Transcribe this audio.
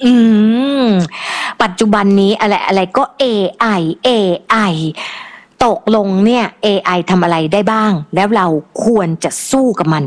อืมปัจจุบันนี้อะไรก็ AI ตกลงเนี่ย AI ทำอะไรได้บ้างแล้วเราควรจะสู้กับมัน